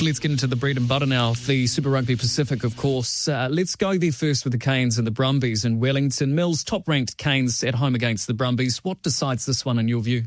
let's get into the bread and butter now. The Super Rugby Pacific, of course. Let's go there first with the Canes and the Brumbies in Wellington. Mills, top-ranked Canes at home against the Brumbies. What decides this one in your view?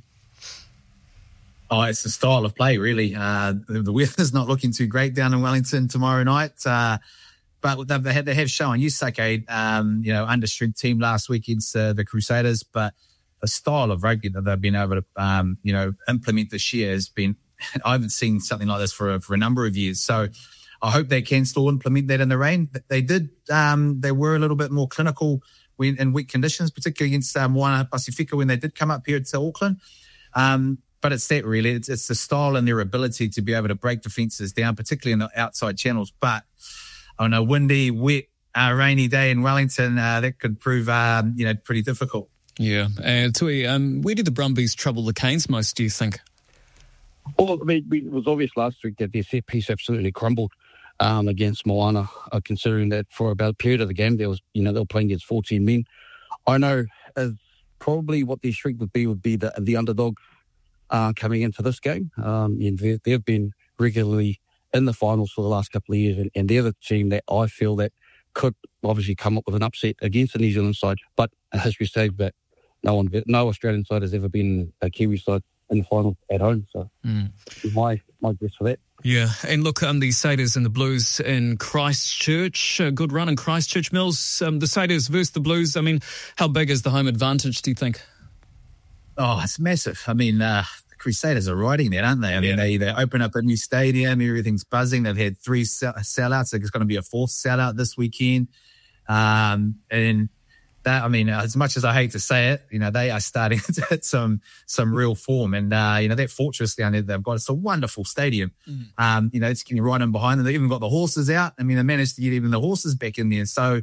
Oh, it's the style of play, really. The weather's not looking too great down in Wellington tomorrow night. But they have shown Yusuke, understrength team last week against the Crusaders. But the style of rugby that they've been able to, implement this year has been, I haven't seen something like this for a number of years. So I hope they can still implement that in the rain. They did. They were a little bit more clinical in weak conditions, particularly against Moana Pasifika when they did come up here to Auckland. But it's that really. It's the style and their ability to be able to break defences down, particularly in the outside channels. But on a windy, wet, rainy day in Wellington, that could prove, pretty difficult. Yeah. Tui, where did the Brumbies trouble the Canes most, do you think? Well, I mean, it was obvious last week that their set piece absolutely crumbled against Moana, considering that for about a period of the game, they were playing against 14 men. I know probably what their strength would be the underdog coming into this game. They've been regularly in the finals for the last couple of years, and they're the team that I feel that could obviously come up with an upset against the New Zealand side. But history says that no Australian side has ever been a Kiwi side in the final at home. So my guess for that. Yeah, and look, the Satyrs and the Blues in Christchurch. A good run in Christchurch, Mills. The Satyrs versus the Blues. I mean, how big is the home advantage, do you think? Oh, it's massive. I mean, the Crusaders are riding that, aren't they? I mean, they open up a new stadium, everything's buzzing. They've had 3 sellouts. There's going to be a 4th sellout this weekend. And that, I mean, as much as I hate to say it, they are starting to hit some real form. And, that fortress down there they've got, it's a wonderful stadium. It's getting right in behind them. They even got the horses out. I mean, they managed to get even the horses back in there. So,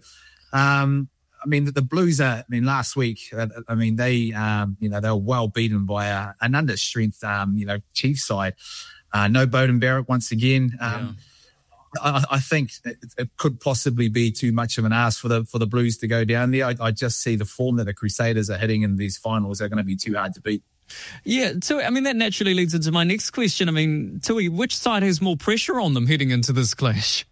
the Blues last week, they were well beaten by an understrength, Chiefs side. No Beauden Barrett once again. I think it could possibly be too much of an ask for the Blues to go down there. I just see the form that the Crusaders are hitting in these finals are going to be too hard to beat. Yeah, Tui, that naturally leads into my next question. Tui, which side has more pressure on them heading into this clash?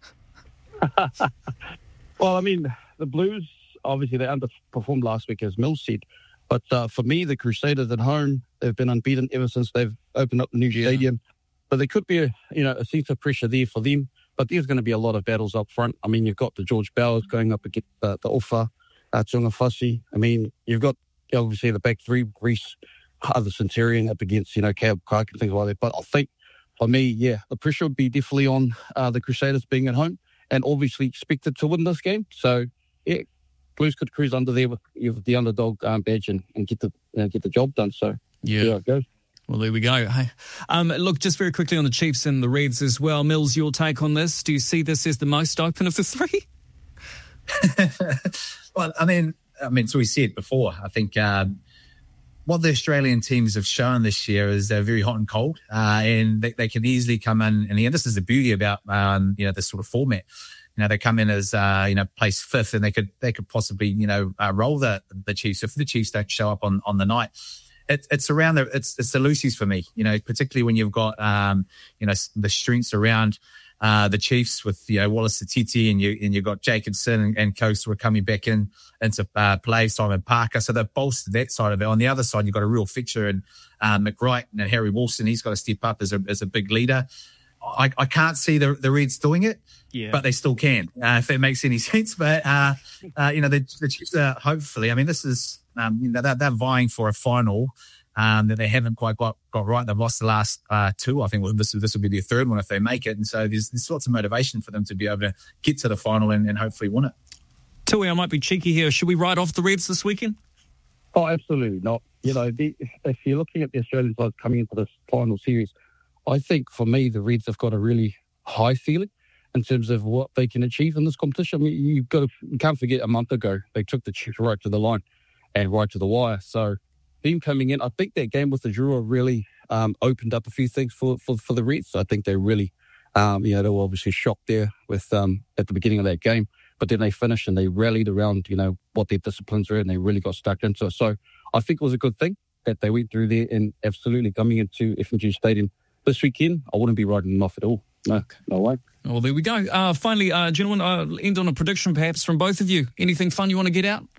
Well, the Blues, obviously they underperformed last week, as Mills said. But for me, the Crusaders at home, they've been unbeaten ever since they've opened up the new stadium. But there could be a sense of pressure there for them. But there's going to be a lot of battles up front. You've got the George Bowers going up against the Ofa, Tungafasi. You've got obviously the back three, Reece, the Centurion up against, Caleb Clark and things like that. But I think for me, the pressure would be definitely on the Crusaders being at home and obviously expected to win this game. So, Blues could cruise under there with the underdog badge and get the job done. So, yeah, it goes. Well, there we go. Hey, look, just very quickly on the Chiefs and the Reds as well. Mills, your take on this? Do you see this as the most open of the three? Well, as we said before, I think what the Australian teams have shown this year is they're very hot and cold, and they can easily come in. And this is the beauty about this sort of format. They come in as place 5th, and they could possibly roll the Chiefs if the Chiefs don't show up on the night. It's around it's the Lucy's for me, particularly when you've got the strengths around the Chiefs with Wallace Atiti and you've got Jacobson and Coast who are coming back into play, Simon Parker, so they've bolstered that side of it. On the other side, you've got a real fixture in McWright and Harry Wilson. He's got to step up as a big leader. I can't see the Reds doing it, but they still can, if that makes any sense. But the Chiefs are hopefully. This is they're vying for a final that they haven't quite got right. They've lost the last 2. I think this will be their 3rd one if they make it, and so there's lots of motivation for them to be able to get to the final and hopefully win it. Tui, I might be cheeky here. Should we write off the Reds this weekend? Oh, absolutely not. If you're looking at the Australian side coming into this final series, I think for me the Reds have got a really high ceiling in terms of what they can achieve in this competition. You can't forget a month ago they took the Chiefs right to the line and right to the wire. So them coming in, I think that game with the Drua really opened up a few things for the Reds. I think they really, they were obviously shocked there with at the beginning of that game, but then they finished and they rallied around, what their disciplines were, and they really got stuck into it. So I think it was a good thing that they went through there, and absolutely coming into FMG Stadium this weekend, I wouldn't be writing them off at all. No way. Well, there we go. Finally, gentlemen, end on a prediction perhaps from both of you. Anything fun you want to get out?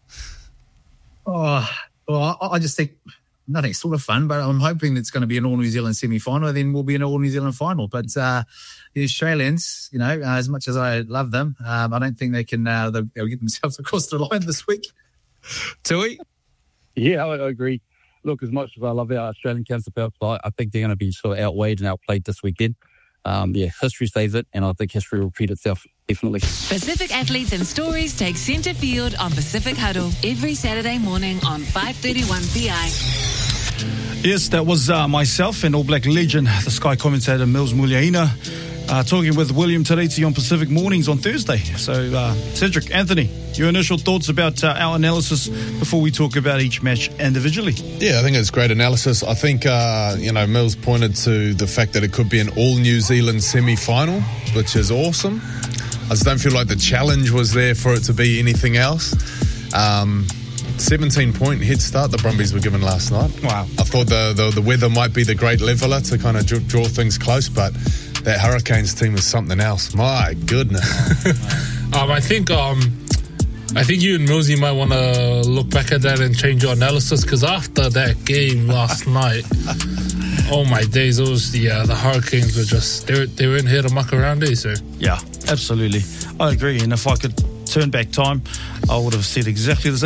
Oh, well, I just think nothing sort of fun, but I'm hoping it's going to be an All-New Zealand semi-final, and then we'll be an All-New Zealand final. But the Australians, as much as I love them, I don't think they can they'll get themselves across the line this week. Tui? Yeah, I agree. Look, as much as I love our Australian counterparts, I think they're going to be sort of outweighed and outplayed this weekend. History says it, and I think history will repeat itself, definitely. Pacific Athletes and Stories take centre field on Pacific Huddle every Saturday morning on 5:31 PI. Yes, that was myself and All Black legend, the Sky commentator Mills Muliaina, talking with William Tariti on Pacific Mornings on Thursday. So, Cedric, Anthony, your initial thoughts about our analysis before we talk about each match individually? Yeah, I think it's great analysis. I think, Mills pointed to the fact that it could be an all-New Zealand semi-final, which is awesome. I just don't feel like the challenge was there for it to be anything else. 17-point head start the Brumbies were given last night. Wow. I thought the weather might be the great leveller to kind of draw things close, but that Hurricanes team was something else. My goodness. I think you and Millsy might want to look back at that and change your analysis, because after that game last night, oh my days, it was the Hurricanes were just they weren't here to muck around, so yeah, absolutely, I agree. And if I could turn back time, I would have said exactly the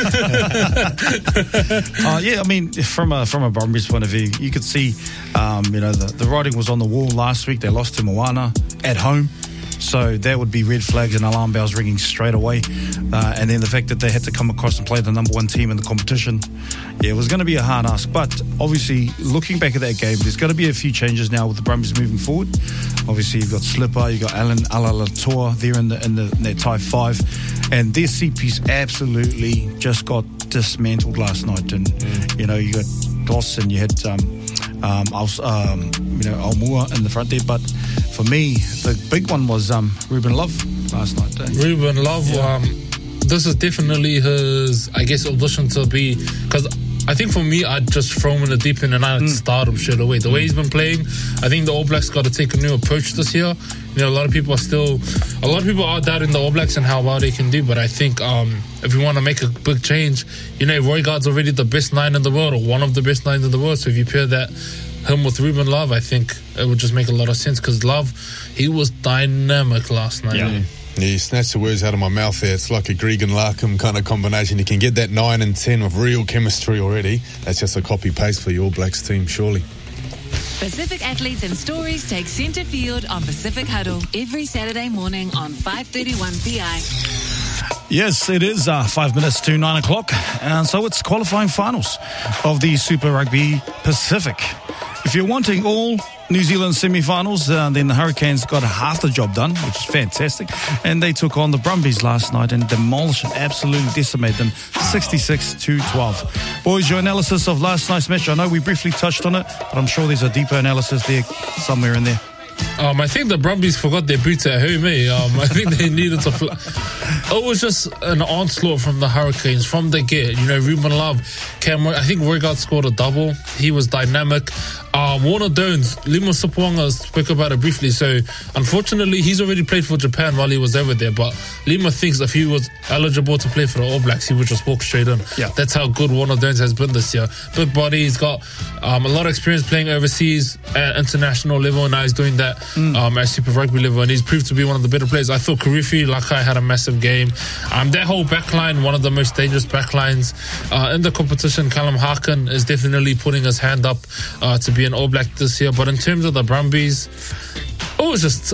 same. From a Brumbies point of view, you could see, the writing was on the wall last week. They lost to Moana at home. So that would be red flags and alarm bells ringing straight away. And then the fact that they had to come across and play the number one team in the competition, it was going to be a hard ask. But obviously, looking back at that game, there's got to be a few changes now with the Brumbies moving forward. Obviously, you've got Slipper, you've got Alan Alaalatoa there in that tie 5. And their CP's absolutely just got dismantled last night. And, you got Goss and you had Aumua in the front there. But for me, the big one was Ruben Love last night. Ruben Love, this is definitely his, I guess, audition to be, because I think for me, I'd just throw him in the deep end and I'd start him straight away. The way he's been playing, I think the All Blacks got to take a new approach this year. A lot of people are doubting the All Blacks and how well they can do, but I think if you want to make a big change, Roygaard's already the best 9 in the world, or one of the best 9s in the world. So if you pair him with Ruben Love, I think it would just make a lot of sense, because Love, he was dynamic last night. Yeah, you snatched the words out of my mouth there. It's like a Greig and Larkham kind of combination. You can get that 9 and 10 with real chemistry already. That's just a copy-paste for your All Blacks team, surely. Pacific Athletes and Stories take centre field on Pacific Huddle every Saturday morning on 5:31 PI. Yes, it is 5 minutes to 9 o'clock, and so it's qualifying finals of the Super Rugby Pacific. If you're wanting all New Zealand semi-finals, then the Hurricanes got half the job done, which is fantastic. And they took on the Brumbies last night and demolished and absolutely decimated them 66-12. Boys, your analysis of last night's match, I know we briefly touched on it, but I'm sure there's a deeper analysis there somewhere in there. I think the Brumbies forgot their boots at home, I think they needed to... It was just an onslaught from the Hurricanes from the get. Ruben Love, I think Roygaard scored a double. He was dynamic. Warner Jones, Lima Sopoaga spoke about it briefly. So, unfortunately, he's already played for Japan while he was over there. But Lima thinks if he was eligible to play for the All Blacks, he would just walk straight in. Yeah. That's how good Warner Jones has been this year. Big body, he's got a lot of experience playing overseas at international level, and now he's doing that at Super Rugby level, and he's proved to be one of the better players. I thought Karifi Lakai had a massive game. That whole backline, one of the most dangerous backlines in the competition. Callum Harkin is definitely putting his hand up to be an All Black this year. But in terms of the Brumbies, it was just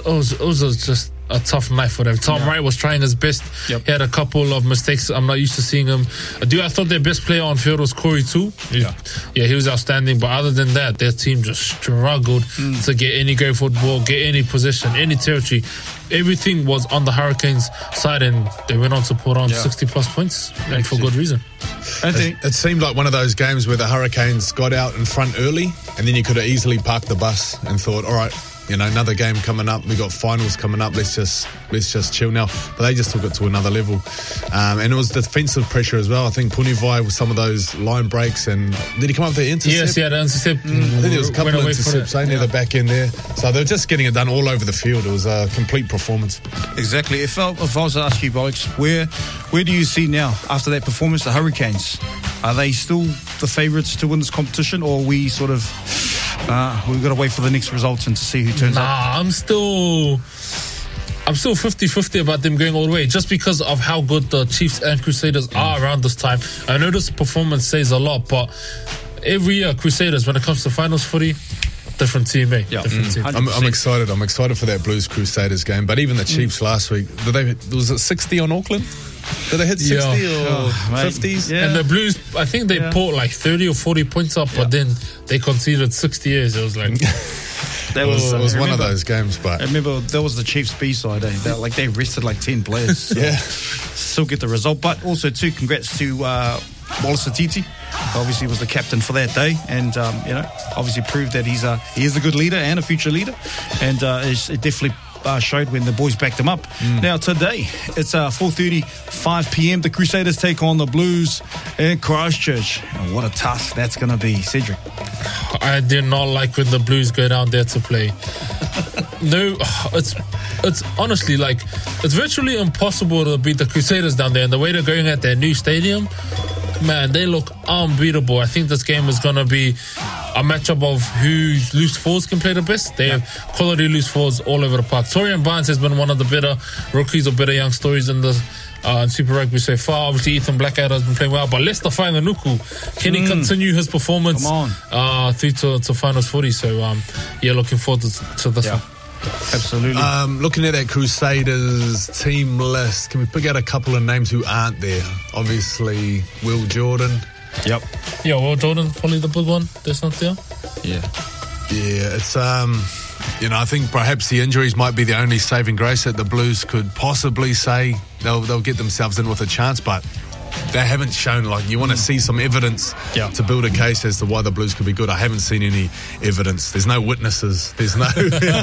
a tough night for them. Tom Wright was trying his best. Yep. He had a couple of mistakes. I'm not used to seeing him. I thought their best player on field was Corey too. Yeah, he was outstanding. But other than that, their team just struggled to get any go football, get any position, any territory. Everything was on the Hurricanes' side, and they went on to put on 60 plus points, and for good reason. Anthony? It seemed like one of those games where the Hurricanes got out in front early, and then you could have easily parked the bus and thought, all right, another game coming up. We got finals coming up. Let's just chill now. But they just took it to another level, and it was defensive pressure as well. I think Punivai with some of those line breaks, and did he come up with the intercept? Yes, he had an intercept. I think there was a couple of intercepts near the back end there. So they were just getting it done all over the field. It was a complete performance. Exactly. If I was to ask you, Bollocks, where do you see now after that performance the Hurricanes? Are they still the favourites to win this competition, or are we sort of we've got to wait for the next results and to see who turns up? I'm still 50-50 about them going all the way, just because of how good the Chiefs and Crusaders are around this time. I know this performance says a lot, but every year Crusaders, when it comes to finals footy, different team, mate. Yeah. Different team. I'm excited. I'm excited for that Blues Crusaders game. But even the Chiefs last week, was it 60 on Auckland? Did they hit 60 or 50s? Yeah. And the Blues, I think they put like 30 or 40 points up, but then they conceded 60 years. It was like... It was one of those games, but... I remember that was the Chiefs' B-side, they rested like 10 players. So still get the result. But also, too, congrats to Wallace Atiti. Obviously was the captain for that day, and obviously proved that he is a good leader and a future leader, and it definitely showed when the boys backed him up. Now today it's 4:30, 5 p.m. The Crusaders take on the Blues in Christchurch, and what a task that's going to be, Cedric. I did not like when the Blues go down there to play. No, it's honestly like it's virtually impossible to beat the Crusaders down there, and the way they're going at their new stadium, man, they look unbeatable. I think this game is going to be a matchup of whose loose forwards can play the best. They have quality loose forwards all over the park. Torian Barnes has been one of the better rookies or better young stories in the Super Rugby so far. Obviously, Ethan Blackadder has been playing well, but Lester Fainganuku, can he continue his performance through to finals footy? So, looking forward to this one. Absolutely. Looking at that Crusaders team list, can we pick out a couple of names who aren't there? Obviously, Will Jordan. Yep. Yeah, Will Jordan's probably the big one that's not there. Yeah, it's I think perhaps the injuries might be the only saving grace that the Blues could possibly say they'll get themselves in with a chance, but they haven't shown, like, you want to see some evidence to build a case as to why the Blues could be good. I haven't seen any evidence. There's no witnesses. There's no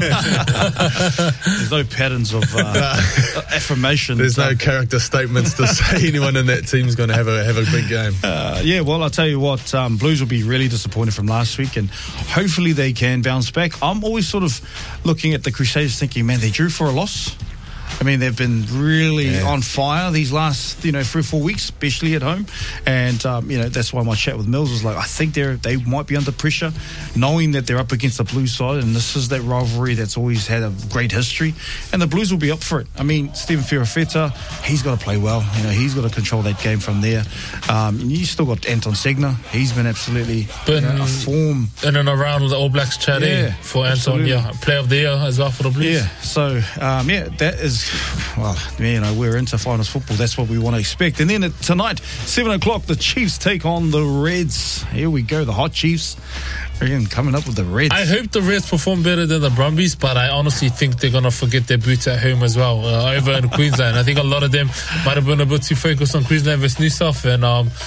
there's no patterns of affirmation. There's no character statements to say anyone in that team's going to have a big game. Well, I'll tell you what, Blues will be really disappointed from last week, and hopefully they can bounce back. I'm always sort of looking at the Crusaders thinking, man, they drew for a loss. I mean, they've been really on fire these last, 3 or 4 weeks, especially at home. And, that's why my chat with Mills was like, I think they might be under pressure, knowing that they're up against the Blues side. And this is that rivalry that's always had a great history. And the Blues will be up for it. I mean, Stephen Fiorafeta, he's got to play well. He's got to control that game from there. And you still got Anton Segner. He's been absolutely a form. In and around the All Blacks chat for Anton. Yeah, player of the year as well for the Blues. Yeah, so, that is... Well, we're into finals football. That's what we want to expect. And then tonight, 7 o'clock, the Chiefs take on the Reds. Here we go, the hot Chiefs. Again, coming up with the Reds. I hope the Reds perform better than the Brumbies, but I honestly think they're going to forget their boots at home as well, over in Queensland. I think a lot of them might have been a bit too focused on Queensland versus New South. And,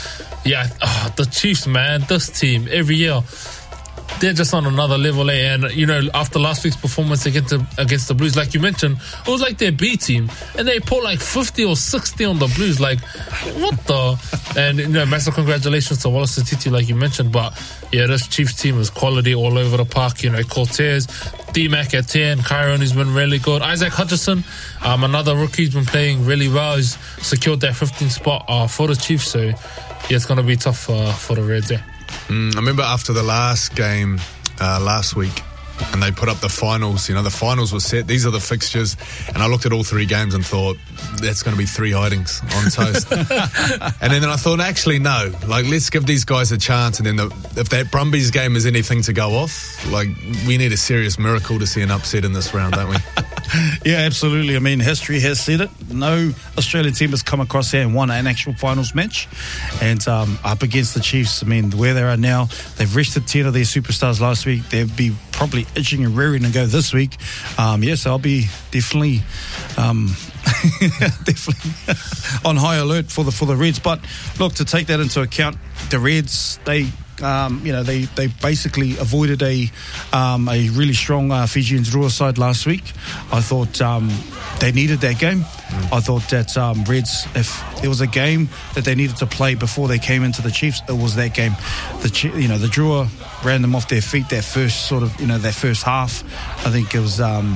the Chiefs, man, this team, every year, they're just on another level, and after last week's performance against the Blues, like you mentioned, it was like their B team, and they put like 50 or 60 on the Blues. Like, what the? And massive congratulations to Wallace Atiti, like you mentioned. But this Chiefs team is quality all over the park. Cortez, D-Mac at 10, Kyron has been really good. Isaac Hutchison, another rookie, has been playing really well. He's secured that 15th spot for the Chiefs. So it's going to be tough for the Reds. I remember after the last game last week, and they put up the finals. The finals were set. These are the fixtures. And I looked at all 3 games and thought, that's going to be 3 hidings on toast. And then I thought, actually, no. Like, let's give these guys a chance. And then if that Brumbies game is anything to go off, like, we need a serious miracle to see an upset in this round, don't we? Yeah, absolutely. I mean, history has said it. No Australian team has come across here and won an actual finals match. And up against the Chiefs, I mean, where they are now, they've rested 10 of their superstars last week. They'd be probably itching and rearing to go this week. So I'll be definitely definitely on high alert for the Reds. But look, to take that into account, the Reds, they basically avoided a really strong Fijian Drua side last week. I thought they needed that game. I thought that Reds, if there was a game that they needed to play before they came into the Chiefs, it was that game. The Drua ran them off their feet that first that first half. I think it was the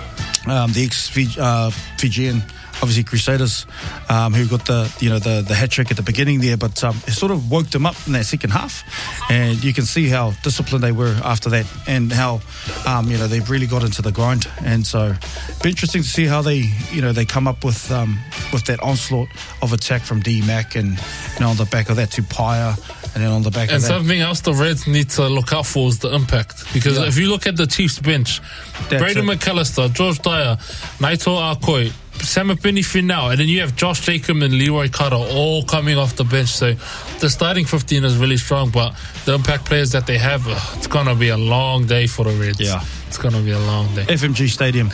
ex-Fijian, obviously Crusaders, who got the hat trick at the beginning there, but it sort of woke them up in that second half, and you can see how disciplined they were after that, and how they've really got into the grind. And so it'll be interesting to see how they come up with that onslaught of attack from D Mac, and on the back of that Tupaia, and then on the back of that. And something else the Reds need to look out for is the impact. Because if you look at the Chiefs bench, Braden McAllister, George Dyer, Naito Akoi, Samapini Finau, and then you have Josh Jacob and Leroy Carter all coming off the bench. So the starting 15 is really strong, but the impact players that they have, it's going to be a long day for the Reds. Yeah. It's going to be a long day. FMG Stadium.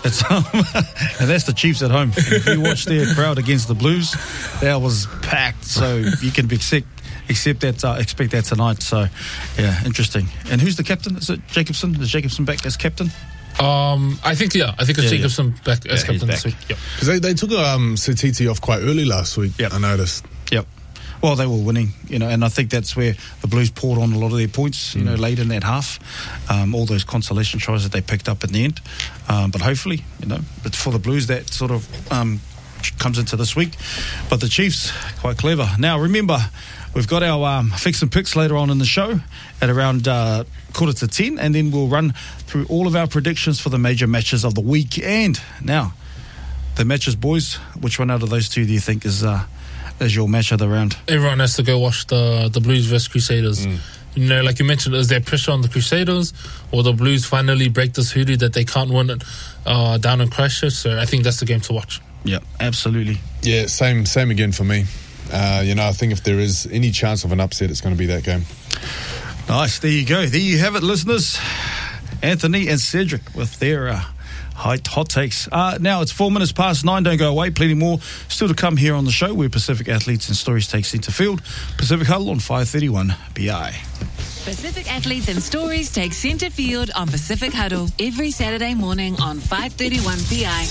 And that's the Chiefs at home. If you watch their crowd against the Blues, that was packed. So you can expect that tonight. So, yeah, interesting. And who's the captain? Is it Jacobson? Is Jacobson back as captain? I think it's Jacobson back as captain this week. Yep. Because they took Sititi off quite early last week. Yep. I noticed. Yep. Well, they were winning, and I think that's where the Blues poured on a lot of their points, late in that half. All those consolation tries that they picked up in the end. But hopefully, but for the Blues, that sort of comes into this week. But the Chiefs, quite clever. Now, remember, we've got our Fix and Picks later on in the show at around 9:45, and then we'll run through all of our predictions for the major matches of the weekend. Now, the matches, boys, which one out of those two do you think is your match of the round? Everyone has to go watch the Blues versus Crusaders. Like you mentioned, is there pressure on the Crusaders, or the Blues finally break this hoodoo that they can't win it down in Christchurch? So I think that's the game to watch. Yeah, absolutely. Yeah, same again for me. I think if there is any chance of an upset, it's going to be that game. Nice. There you go. There you have it, listeners. Anthony and Cedric with their hot takes. Now it's 4 minutes past 9. Don't go away. Plenty more still to come here on the show, where Pacific Athletes and Stories take centre field. Pacific Huddle on 531 BI. Pacific Athletes and Stories take centre field on Pacific Huddle every Saturday morning on 531 BI.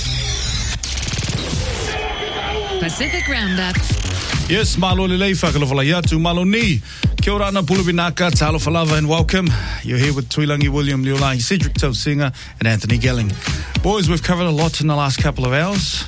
Pacific Roundup. Yes, malo lelei whakalawhalai atu malo ni. Kia ora ana pulubinaka, talo falava, and welcome. You're here with Tuilangi William Liolahi, Cedric Tausinga, and Anthony Gelling. Boys, we've covered a lot in the last couple of hours.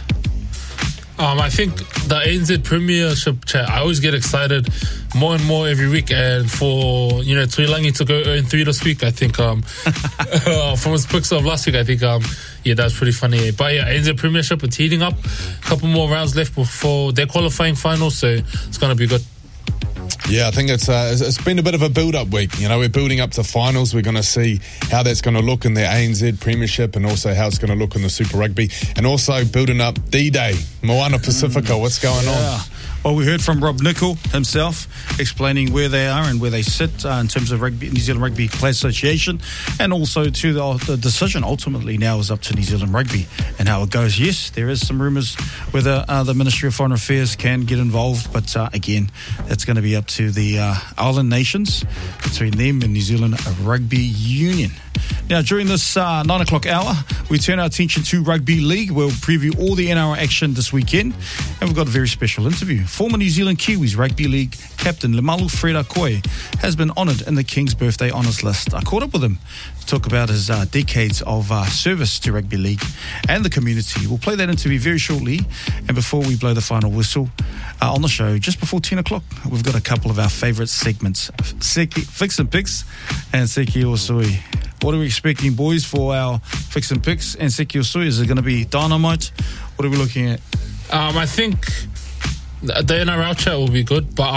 I think the ANZ Premiership chat, I always get excited more and more every week, and for Tuilangi to go 0-3 this week, I think from his picks of last week, I think that was pretty funny. But yeah, ANZ Premiership, it's heating up. A couple more rounds left before their qualifying final, so it's going to be good. Yeah, I think it's been a bit of a build-up week. We're building up to finals. We're going to see how that's going to look in the ANZ Premiership, and also how it's going to look in the Super Rugby, and also building up D-Day, Moana Pacifica. What's going on? Well, we heard from Rob Nicol himself explaining where they are and where they sit in terms of New Zealand Rugby Players Association, and also to the decision ultimately now is up to New Zealand Rugby and how it goes. Yes, there is some rumours whether the Ministry of Foreign Affairs can get involved, but again, that's going to be up to the island nations, between them and New Zealand Rugby Union. Now, during this 9 o'clock hour, we turn our attention to Rugby League. We'll preview all the NRL action this weekend, and we've got a very special interview. Former New Zealand Kiwis Rugby League captain Limalu Fred Akoi has been honoured in the King's Birthday Honours List. I caught up with him to talk about his decades of service to Rugby League and the community. We'll play that interview very shortly, and before we blow the final whistle on the show, just before 10 o'clock, we've got a couple of our favourite segments, Fix and Picks and Seki Osui. What are we expecting, boys, for our Fix and Picks and Seki Osui? Is it going to be dynamite? What are we looking at? I think the NRL chat will be good, but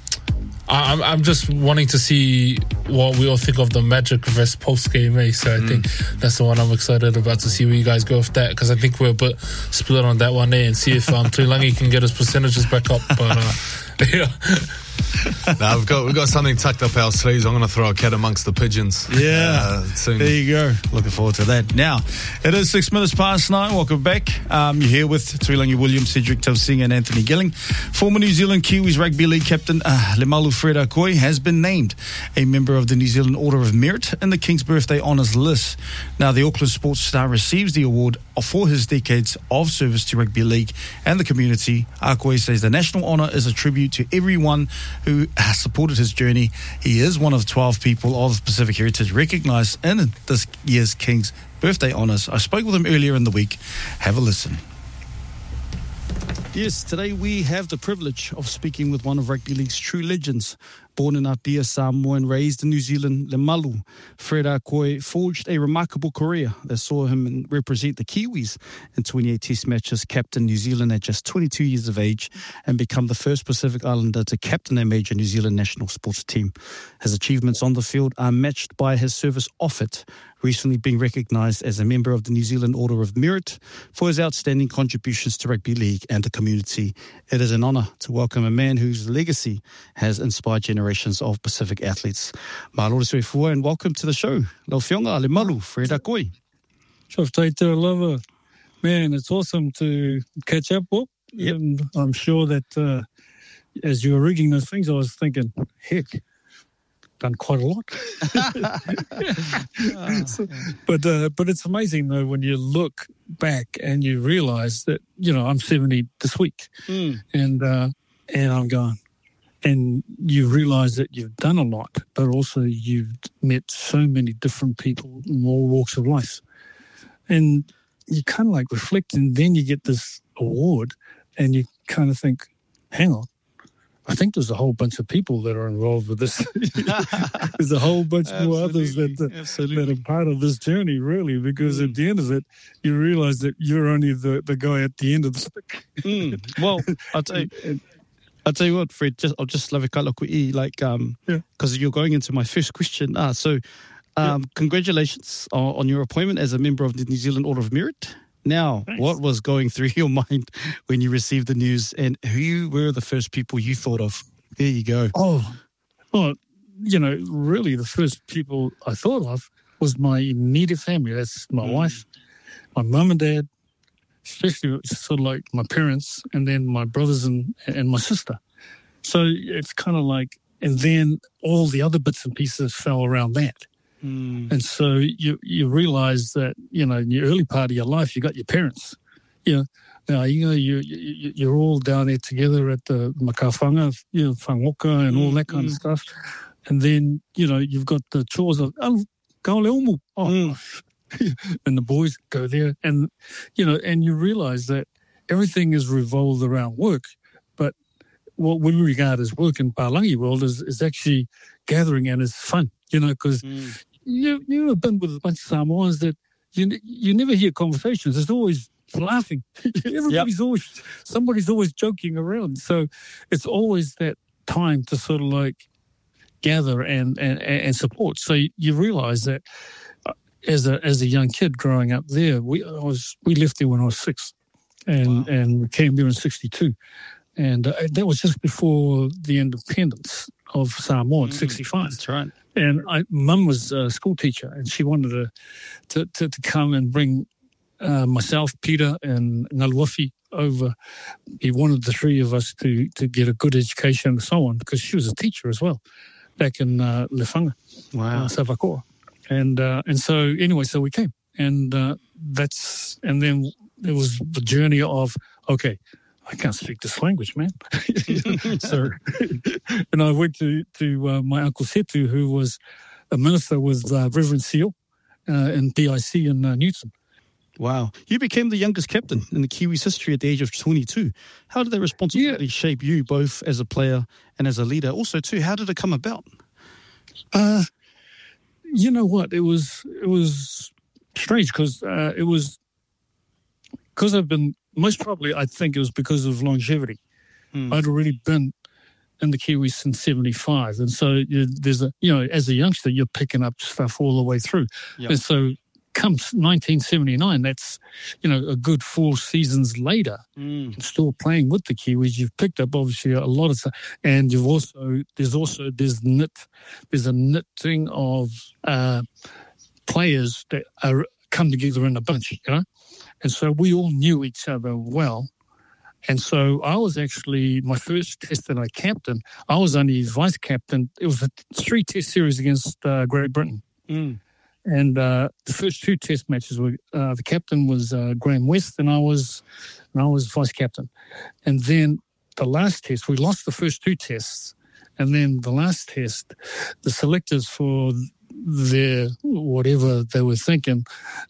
I'm just wanting to see what we all think of the Magic versus Post game race. So I think that's the one I'm excited about, to see where you guys go with that, because I think we're a bit split on that one there, and see if Tuilangi can get his percentages back up. But yeah. No, we've got something tucked up our sleeves. I'm going to throw a cat amongst the pigeons. Yeah, soon. There you go. Looking forward to that. Now, it is 6 minutes past 9. Welcome back. You're here with Tuilangi Williams, Cedric Tausinga and Anthony Gilling. Former New Zealand Kiwis Rugby League captain Lemalu Fred Akoi has been named a member of the New Zealand Order of Merit in the King's Birthday Honours list. Now, the Auckland sports star receives the award for his decades of service to rugby league and the community. Akoi says the national honour is a tribute to everyone who has supported his journey. He is one of 12 people of Pacific heritage recognised in this year's King's Birthday Honours. I spoke with him earlier in the week. Have a listen. Yes, today we have the privilege of speaking with one of rugby league's true legends. Born in Aotea, Samoa and raised in New Zealand, Lemalu Fred Akoi forged a remarkable career that saw him represent the Kiwis in 28 Test matches, captain New Zealand at just 22 years of age, and become the first Pacific Islander to captain a major New Zealand national sports team. His achievements on the field are matched by his service off it, recently being recognised as a member of the New Zealand Order of Merit for his outstanding contributions to rugby league and the community. It is an honour to welcome a man whose legacy has inspired generations of Pacific athletes. Mālore sui fua and welcome to the show. Lau whionga, Lemalu Fred Akoi. Lava. Man, it's awesome to catch up with. Yep. And I'm sure that as you were reading those things, I was thinking, heck, done quite a lot. But it's amazing though when you look back and you realise that I'm 70 this week, and I'm going, and you realise that you've done a lot, but also you've met so many different people in all walks of life, and you kind of like reflect, and then you get this award, and you kind of think, hang on. I think there's a whole bunch of people that are involved with this. There's a whole bunch more others that are part of this journey, really, because at the end of it, you realise that you're only the guy at the end of the stick. Well, I'll tell you what, Fred, I'll just love a kalaku'i, because you're going into my first question. Congratulations on your appointment as a member of the New Zealand Order of Merit. Now, Thanks. What was going through your mind when you received the news, and who were the first people you thought of? There you go. Really the first people I thought of was my immediate family. That's my wife, my mum and dad, especially sort of like my parents, and then my brothers and my sister. So it's kind of like, and then all the other bits and pieces fell around that. And so you realise that, in your early part of your life, you got your parents. You're all down there together at the makawhanga, whangoka and all that kind of stuff. And then, you've got the chores of, kaole omu. And the boys go there. And, and you realise that everything is revolved around work. But what we regard as work in Palangi world is actually gathering and it's fun, because you've been with a bunch of Samoans that you never hear conversations. There's always laughing. Somebody's always joking around. So it's always that time to sort of like gather and support. So you realise that as a young kid growing up there, we left there when I was 6, and we came there in 1962, and that was just before the independence of Samoa in 1965. That's right. And Mum was a school teacher, and she wanted to come and bring myself, Peter, and Ngaluafi over. He wanted the three of us to get a good education and so on, because she was a teacher as well back in Lefanga, Savakoa. And so anyway, so we came, and then it was the journey of, okay, I can't speak this language, man. So, and I went to my Uncle Setu, who was a minister with Reverend Seal in PIC in Newton. Wow. You became the youngest captain in the Kiwis history at the age of 22. How did that responsibility shape you, both as a player and as a leader? Also, too, how did it come about? You know what? It was strange because I've been, most probably I think it was because of longevity. I'd already been in the Kiwis since 1975, and so there's as a youngster you're picking up stuff all the way through. Yep. And so come 1979, that's, a good 4 seasons later, still playing with the Kiwis. You've picked up obviously a lot of stuff, and there's a knitting of players that are come together in a bunch, and so we all knew each other well. And so I was actually, my first test that I captained, I was only vice captain. It was a 3-test series against Great Britain. And the first 2 test matches were, the captain was Graham West, and I was vice captain. And then the last test, we lost the first 2 tests. And then the last test, the selectors for their, whatever they were thinking,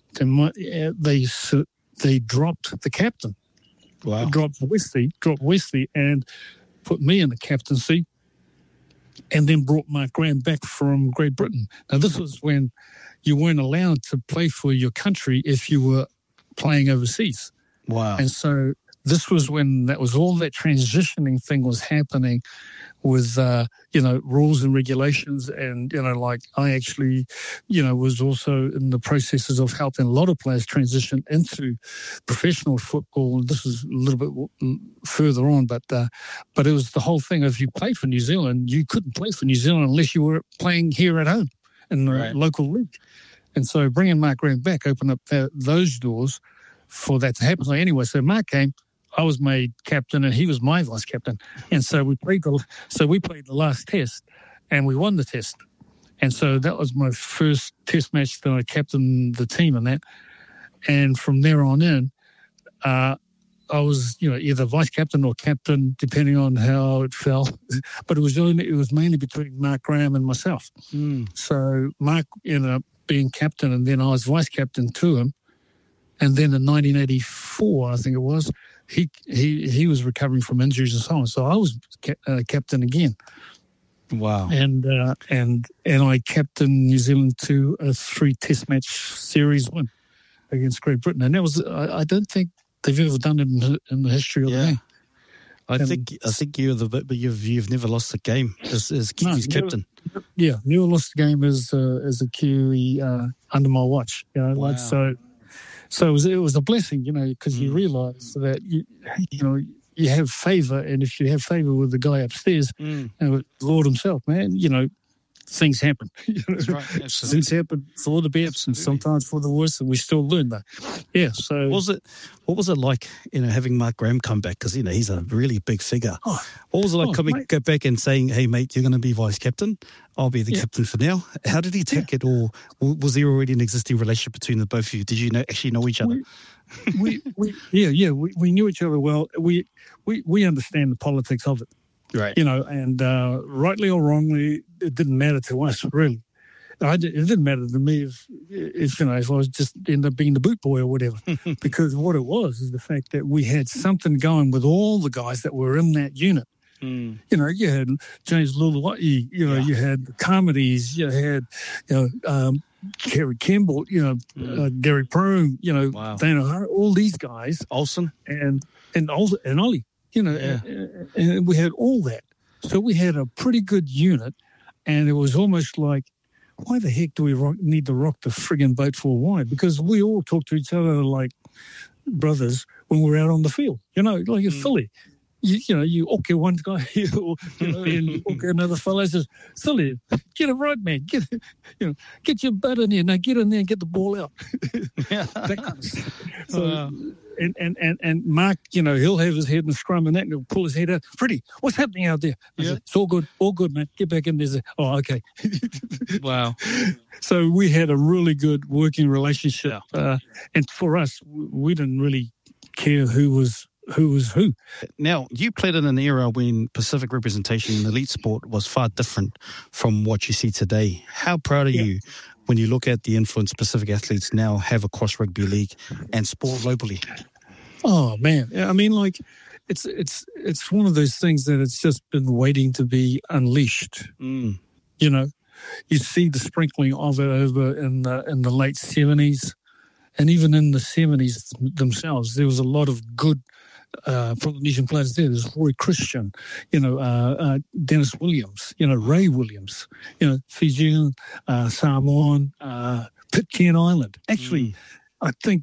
they dropped the captain. Wow. Dropped Wesley and put me in the captaincy, and then brought Mark Graham back from Great Britain. Now, this was when you weren't allowed to play for your country if you were playing overseas. Wow. And so this was when that transitioning thing was happening with, rules and regulations. And, I actually, was also in the processes of helping a lot of players transition into professional football. And this was a little bit further on, but it was the whole thing. If you played for New Zealand, you couldn't play for New Zealand unless you were playing here at home in the local league. And so bringing Mark Graham back opened up those doors for that to happen. So anyway, so Mark came, I was made captain, and he was my vice captain. And so we played the last test, and we won the test. And so that was my first test match that I captained the team in that. And from there on in, I was, either vice captain or captain, depending on how it fell. But it was mainly between Mark Graham and myself. So Mark ended up being captain, and then I was vice captain to him. And then in 1984, I think it was, he was recovering from injuries and so on. So I was captain again. Wow. And I captained New Zealand to a 3-test match series win against Great Britain. And that was, I don't think they've ever done it in the history of the game. I think you're but you've never lost a game as Kiwi's captain. Never lost a game as a Kiwi under my watch. Wow. So it was a blessing, because you realise that you have favour, and if you have favour with the guy upstairs, with Lord himself, man, things happen. That's right. Absolutely. Things happen for the best and sometimes for the worst, and we still learn that. Yeah. So what was it like, having Mark Graham come back? Because he's a really big figure. What was it like go back and saying, "Hey, mate, you're going to be vice captain. I'll be the captain for now." How did he take it, or was there already an existing relationship between the both of you? Did you actually know each other? We knew each other well. We understand the politics of it. Right. And rightly or wrongly, it didn't matter to us, really. It didn't matter to me if I was just end up being the boot boy or whatever, because what it was is the fact that we had something going with all the guys that were in that unit. You had James Luluwai, you had the Carmodys, you had, Kerry Campbell, Gary Prome, wow. Dana Hart, all these guys. Olsen. And Ollie. And we had all that. So we had a pretty good unit, and it was almost like, why the heck do we need to rock the friggin' boat for a while? Because we all talk to each other like brothers when we're out on the field, like a filly. You okay one guy, and okay another fellow says, "Silly, get it right, man. Get your butt in here now. Get in there and get the ball out." That kind of stuff. So, and Mark, he'll have his head in the scrum and that, and he'll pull his head out. "Freddie, what's happening out there?" Said, "It's all good, man. Get back in there." "Oh, okay." Wow. So we had a really good working relationship, and for us, we didn't really care who was who. Now, you played in an era when Pacific representation in elite sport was far different from what you see today. How proud are you when you look at the influence Pacific athletes now have across rugby league and sport globally? Oh, man. I mean, it's one of those things that it's just been waiting to be unleashed. You see the sprinkling of it over in the late 70s, and even in the 70s themselves, there was a lot of good Polynesian players there. There's Roy Christian, Dennis Williams, Ray Williams, Fijian, Samoan, Pitcairn Island. Actually, I think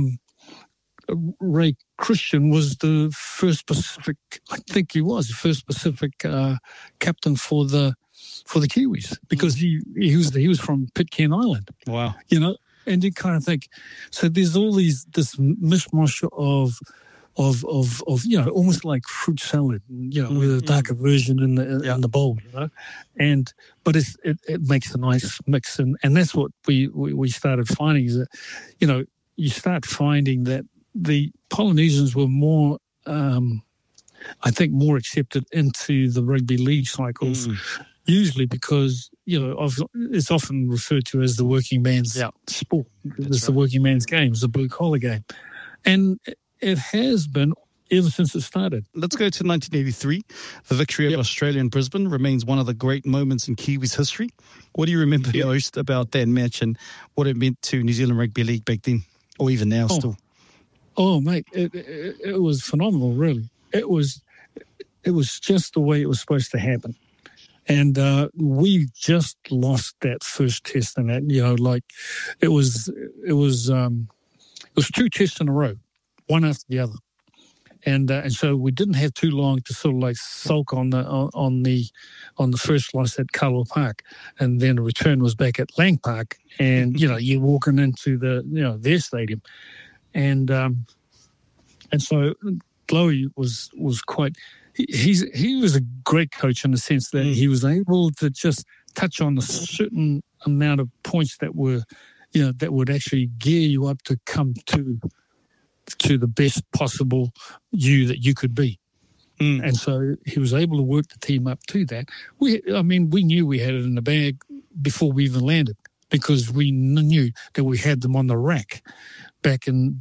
Ray Christian was the first Pacific. I think he was the first Pacific captain for the Kiwis, because he was from Pitcairn Island. Wow. And you kind of think, so there's all this mishmash of almost like fruit salad, with a darker version in the bowl, but it makes a nice mix, and that's what we started finding, is that you start finding that the Polynesians were more, I think, more accepted into the rugby league cycles. Usually because, it's often referred to as the working man's sport. It's the working man's game. It's the blue-collar game. And it has been ever since it started. Let's go to 1983. The victory of Australia in Brisbane remains one of the great moments in Kiwis history. What do you remember most about that match and what it meant to New Zealand Rugby League back then, or even now still? Oh, mate, it was phenomenal, really. It was just the way it was supposed to happen. And we just lost that first test, and that it was 2 tests in a row, one after the other, and so we didn't have too long to sort of like sulk on the first loss at Kaloa Park, and then the return was back at Lang Park, and you're walking into their stadium, and so Chloe was quite. He was a great coach in the sense that he was able to just touch on a certain amount of points that were, that would actually gear you up to come to the best possible you that you could be. And so he was able to work the team up to that. We knew we had it in the bag before we even landed, because we knew that we had them on the rack back in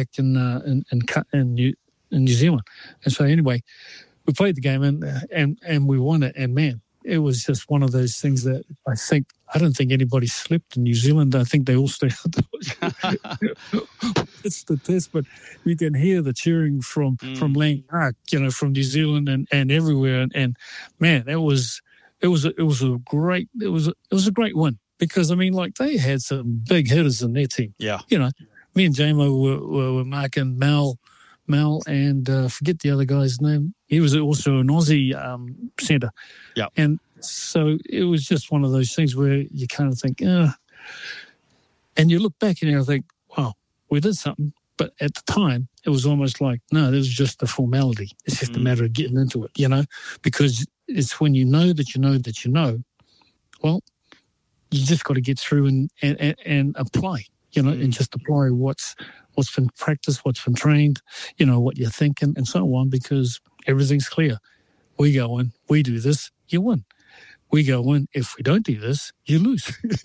New Zealand. And so anyway, we played the game and we won it. And man, it was just one of those things that I don't think anybody slept in New Zealand. I think they all stayed out. It's the test, but we can hear the cheering from Lang Park, from New Zealand and everywhere. And man, it was a great win, because they had some big hitters in their team. Yeah, me and Jamo were marking Mal and forget the other guy's name. He was also an Aussie centre. Yeah. And so it was just one of those things where you kind of think, and you look back and you think, wow, we did something. But at the time, it was almost like, no, this was just a formality. It's just a matter of getting into it, because it's when you know that you know that you know, well, you just got to get through and apply, and just apply what's been practiced, what's been trained, what you're thinking and so on, because everything's clear. We go in, we do this, you win. We go in, if we don't do this, you lose.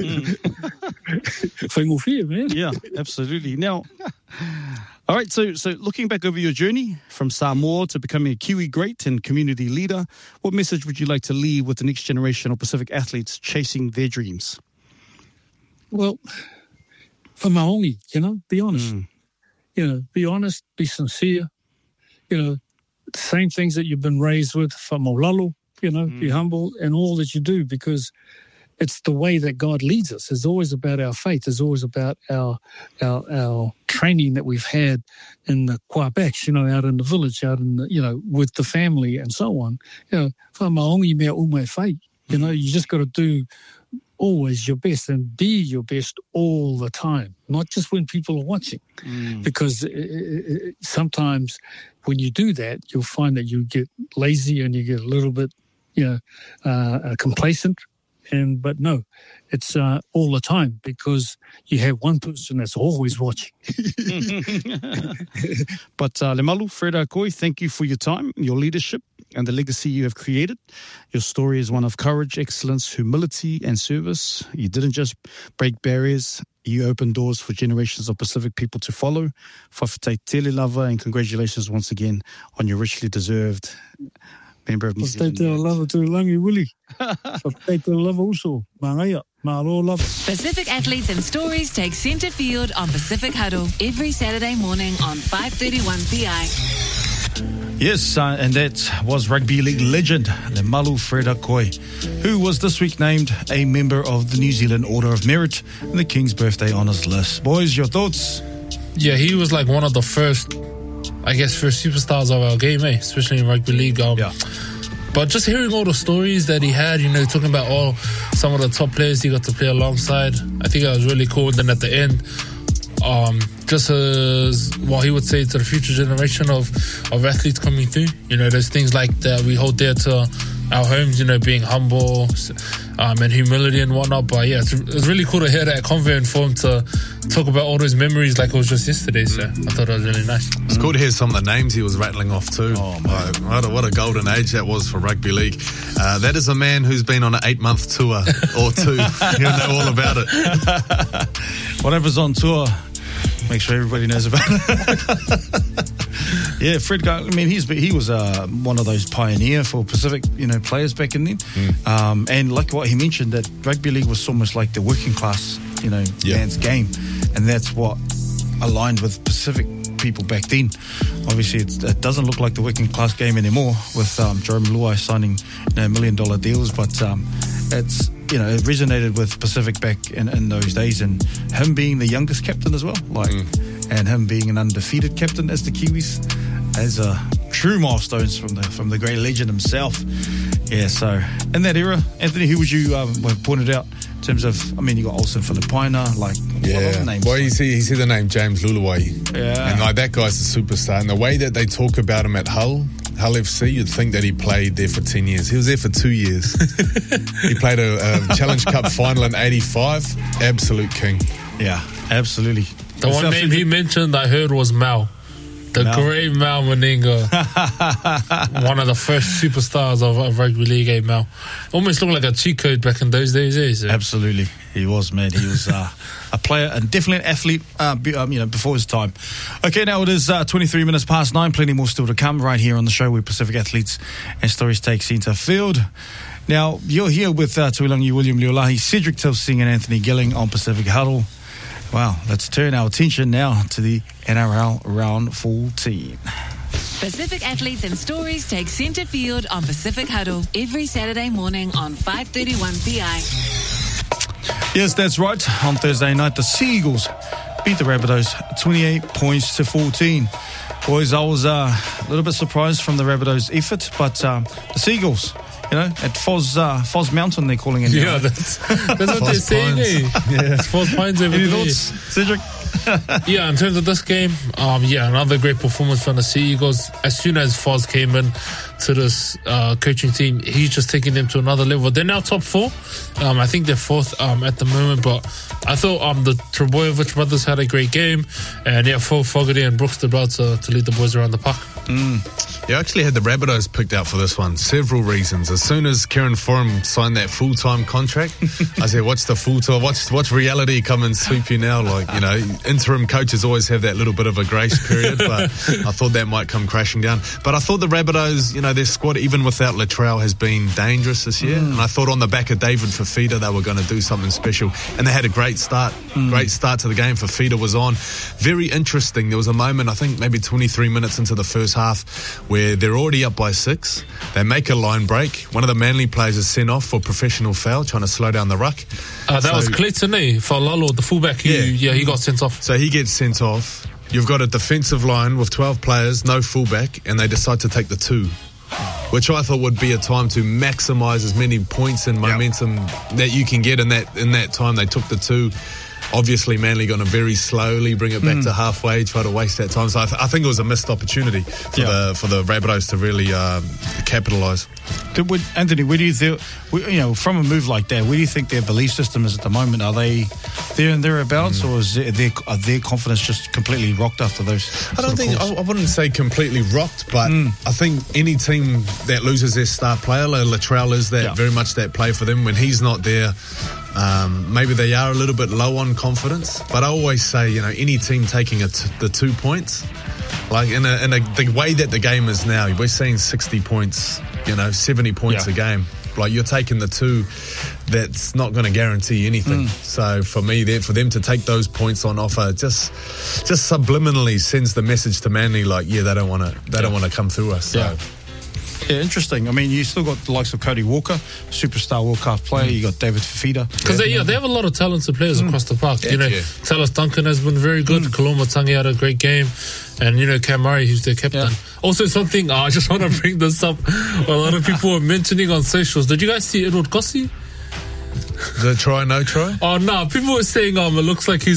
Whaingo fear, man. Yeah, absolutely. Now, all right, so looking back over your journey from Samoa to becoming a Kiwi great and community leader, what message would you like to leave with the next generation of Pacific athletes chasing their dreams? Well, for Maungi, be honest. Be honest, be sincere, same things that you've been raised with, for Maulalo, be humble in all that you do, because it's the way that God leads us. It's always about our faith. It's always about our training that we've had in the Quabex, out in the village, out in the, with the family and so on. For Maungi mea umai whai, you just got to do always your best and be your best all the time, not just when people are watching. Because sometimes when you do that, you'll find that you get lazy and you get a little bit, complacent. But no, it's all the time, because you have one person that's always watching. But Lemalu, Freda Koi, thank you for your time, your leadership, and the legacy you have created. Your story is one of courage, excellence, humility, and service. You didn't just break barriers, you opened doors for generations of Pacific people to follow. Whawhitai tele lava, and congratulations once again on your richly deserved member of New Zealand. Pacific Athletes and Stories take centre field on Pacific Huddle every Saturday morning on 5:31 PI. Yes, and that was rugby league legend Lemalu Fredakoi, who was this week named a member of the New Zealand Order of Merit in the King's Birthday Honours list. Boys, your thoughts? Yeah, he was like one of the first superstars of our game, especially in rugby league. But just hearing all the stories that he had, talking about some of the top players he got to play alongside, I think that was really cool. And then at the end, just as what he would say to the future generation of athletes coming through, there's things like that we hold dear to our homes, being humble and humility and whatnot. But yeah, it's really cool to hear that convo for him to talk about all those memories like it was just yesterday. So I thought that was really nice. It's cool to hear some of the names he was rattling off too. Oh, man. What a golden age that was for rugby league. That is a man who's been on an 8-month tour or two. He'll know all about it. Whatever's on tour, make sure everybody knows about it. Yeah, Fred, I mean, he was one of those pioneer for Pacific, players back in then. And like what he mentioned, that rugby league was almost like the working class, man's game. And that's what aligned with Pacific people back then. Obviously, it doesn't look like the working class game anymore with Jerome Luai signing $1 million deals, but it's... it resonated with Pacific back in those days, and him being the youngest captain as well, and him being an undefeated captain as the Kiwis, as a true milestones from the great legend himself. Yeah, so in that era, Anthony, who would you have pointed out in terms of? I mean, you got Olsen Filipina, what other names? Well, you see the name James Luluwai, and that guy's a superstar, and the way that they talk about him at Hull FC, you'd think that he played there for 10 years. He was there for 2 years. He played a Challenge Cup final in 85. Absolute king. Yeah, absolutely. The one name he mentioned I heard was Mal. The great Mal Meninga. One of the first superstars of rugby league, Mal. Almost looked like a cheat code back in those days, Absolutely. He was, man. He was a player and definitely an athlete, before his time. Okay, now it is 23 minutes past 9. Plenty more still to come right here on the show where Pacific athletes and stories take centre field. Now, you're here with Tuilangi William Leolahi, Cedric Tilsing and Anthony Gilling on Pacific Huddle. Wow, let's turn our attention now to the NRL Round 14. Pacific athletes and stories take centre field on Pacific Huddle every Saturday morning on 5:31 PI. Yes, that's right. On Thursday night, the Seagulls beat the Rabbitohs 28 points to 14. Boys, I was a little bit surprised from the Rabbitohs' effort, but the Seagulls, at Foz Mountain, they're calling it. Yeah, that's what they're saying. Yeah, Foz Pines over there. Any thoughts, Cedric? Yeah, in terms of this game, another great performance from the Seagulls. As soon as Foz came in to this coaching team, he's just taking them to another level. They're now top 4. I think they're 4th at the moment, but I thought the Trebojevic brothers had a great game, and Phil Fogarty and Brooks Debell to lead the boys around the park. Yeah, I actually had the Rabbitohs picked out for this one. Several reasons. As soon as Kieran Foran signed that full-time contract, I said, "What's the full-time? What's reality come and sweep you now?" Interim coaches always have that little bit of a grace period, but I thought that might come crashing down. But I thought the Rabbitohs, their squad, even without Latrell, has been dangerous this year. And I thought on the back of David Fifita, they were going to do something special. And they had a great start. Great start to the game. Fifita was on. Very interesting. There was a moment, I think maybe 23 minutes into the first half, where they're already up by 6. They make a line break. One of the Manly players is sent off for professional foul, trying to slow down the ruck. That was Clayton, for Lalo, the fullback. He got sent off. So he gets sent off. You've got a defensive line with 12 players, no fullback, and they decide to take the 2. Which I thought would be a time to maximise as many points and momentum that you can get in that time. They took the 2. Obviously, Manly going to very slowly bring it back to halfway, try to waste that time. So I think it was a missed opportunity for the Rabbitohs to really capitalise. Anthony, where do you think, from a move like that, where do you think their belief system is at the moment? Are they there and thereabouts, or is their confidence just completely rocked after those? I wouldn't say completely rocked, but I think any team that loses their star player, Latrell is that very much that play for them. When he's not there, maybe they are a little bit low on confidence. But I always say, any team taking the 2 points, like the way that the game is now, we're seeing 60 points, 70 points a game. Like, you're taking the two that's not going to guarantee anything. So for me, for them to take those points on offer just subliminally sends the message to Manly, like, yeah, they don't want to come through us. So. Yeah, interesting. I mean, you still got the likes of Cody Walker, superstar World Cup player. You got David Fifita. Because they have a lot of talented players across the park. Talis Duncan has been very good. Kaluma Tangi had a great game. And, Cam Murray, who's their captain. Yeah. Also, something, I just want to bring this up. A lot of people were mentioning on socials. Did you guys see Edward Gossi? The try, no try? Oh, no. People were saying, it looks like he's